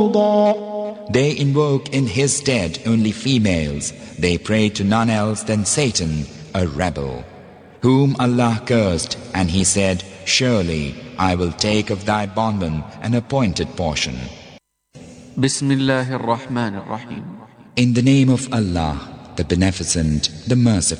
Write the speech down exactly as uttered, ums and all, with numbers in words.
They invoke in his stead only females. They pray to none else than Satan, a rebel, whom Allah cursed, and he said, surely I will take of thy bondman an appointed portion. Bismillahir Rahmanir Rahim. In the name of Allah, the Beneficent, the Merciful.